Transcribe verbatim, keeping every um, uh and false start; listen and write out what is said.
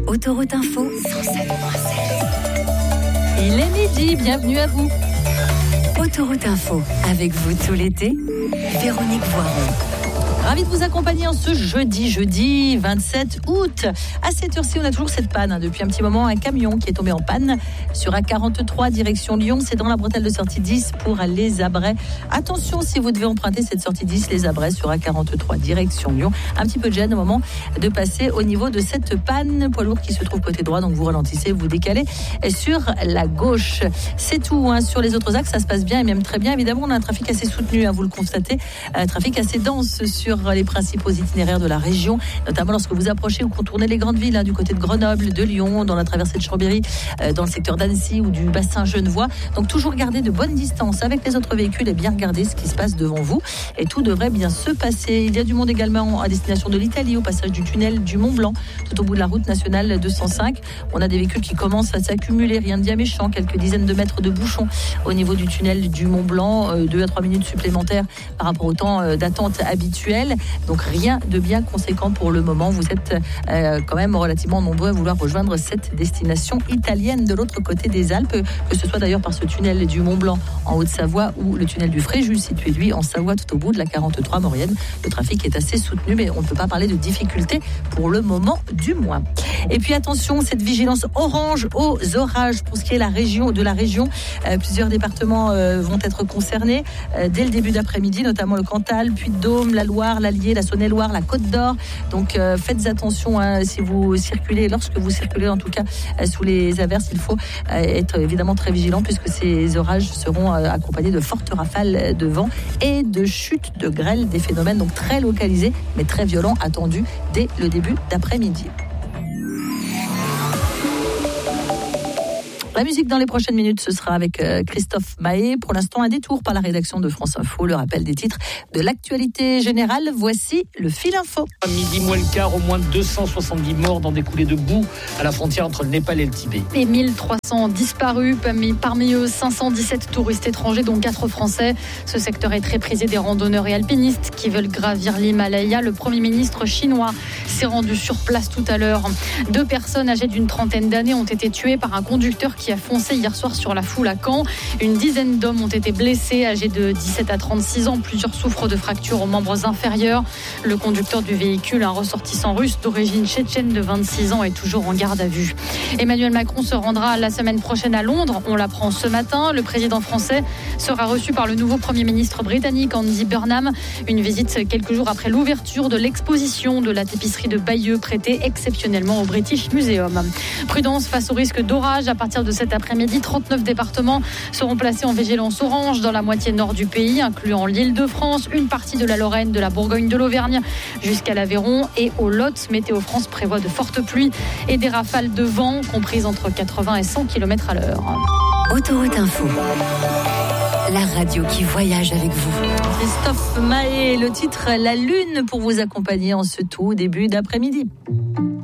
Autoroute Info cent sept virgule sept. Il est midi, bienvenue à vous. Autoroute Info, avec vous tout l'été, Véronique Voiron. Ravi de vous accompagner en ce jeudi, jeudi vingt-sept août. À cette heure-ci, on a toujours cette panne. Hein. Depuis un petit moment, un camion qui est tombé en panne sur A quarante-trois, direction Lyon. C'est dans la bretelle de sortie dix pour Les Abrets. Attention, si vous devez emprunter cette sortie dix, Les Abrets sur A quarante-trois, direction Lyon. Un petit peu de gêne au moment de passer au niveau de cette panne. Poids lourd qui se trouve côté droit, donc vous ralentissez, vous décalez sur la gauche. C'est tout. Hein. Sur les autres axes, ça se passe bien et même très bien. Évidemment, on a un trafic assez soutenu, hein, vous le constatez. Un trafic assez dense sur les principaux itinéraires de la région, notamment lorsque vous approchez ou contournez les grandes villes, hein, du côté de Grenoble, de Lyon, dans la traversée de Chambéry, euh, dans le secteur d'Annecy ou du bassin genevois. Donc toujours garder de bonnes distances avec les autres véhicules et bien regarder ce qui se passe devant vous. Et tout devrait bien se passer. Il y a du monde également à destination de l'Italie, au passage du tunnel du Mont Blanc, tout au bout de la route nationale deux cent cinq. On a des véhicules qui commencent à s'accumuler, rien de bien méchant, quelques dizaines de mètres de bouchons au niveau du tunnel du Mont Blanc, euh, deux à trois minutes supplémentaires par rapport au temps euh, d'attente habituel. Donc rien de bien conséquent pour le moment. Vous êtes euh, quand même relativement nombreux à vouloir rejoindre cette destination italienne de l'autre côté des Alpes, que ce soit d'ailleurs par ce tunnel du Mont Blanc en Haute-Savoie ou le tunnel du Fréjus situé lui en Savoie tout au bout de la quarante-trois Maurienne. Le trafic est assez soutenu, mais on ne peut pas parler de difficultés pour le moment du moins. Et puis attention, cette vigilance orange aux orages pour ce qui est la région, de la région. Euh, plusieurs départements euh, vont être concernés euh, dès le début d'après-midi, notamment le Cantal, Puy-de-Dôme, la Loire, l'Allier, la Saône-et-Loire, la Côte d'Or. Donc euh, faites attention, hein, si vous circulez, lorsque vous circulez en tout cas euh, sous les averses, il faut euh, être évidemment très vigilant puisque ces orages seront euh, accompagnés de fortes rafales de vent et de chutes de grêle, des phénomènes donc très localisés mais très violents attendus dès le début d'après-midi. La musique dans les prochaines minutes, ce sera avec Christophe Maé. Pour l'instant, un détour par la rédaction de France Info. Le rappel des titres de l'actualité générale. Voici le fil info. À midi moins le quart, au moins deux cent soixante-dix morts dans des coulées de boue à la frontière entre le Népal et le Tibet. Et mille trois cents disparus, parmi, parmi eux cinq cent dix-sept touristes étrangers, dont quatre Français. Ce secteur est très prisé des randonneurs et alpinistes qui veulent gravir l'Himalaya. Le Premier ministre chinois s'est rendu sur place tout à l'heure. Deux personnes âgées d'une trentaine d'années ont été tuées par un conducteur qui qui a foncé hier soir sur la foule à Caen. Une dizaine d'hommes ont été blessés, âgés de dix-sept à trente-six ans. Plusieurs souffrent de fractures aux membres inférieurs. Le conducteur du véhicule, un ressortissant russe d'origine tchétchène de vingt-six ans, est toujours en garde à vue. Emmanuel Macron se rendra la semaine prochaine à Londres. On l'apprend ce matin. Le président français sera reçu par le nouveau Premier ministre britannique, Andy Burnham. Une visite quelques jours après l'ouverture de l'exposition de la tapisserie de Bayeux, prêtée exceptionnellement au British Museum. Prudence face au risque d'orage à partir de cet après-midi. trente-neuf départements seront placés en vigilance orange dans la moitié nord du pays, incluant l'Île-de-France, une partie de la Lorraine, de la Bourgogne, de l'Auvergne jusqu'à l'Aveyron et au Lot. Météo France prévoit de fortes pluies et des rafales de vent comprises entre quatre-vingts et cent kilomètres à l'heure. Autoroute Info, la radio qui voyage avec vous. Christophe Maé, le titre La Lune pour vous accompagner en ce tout début d'après-midi.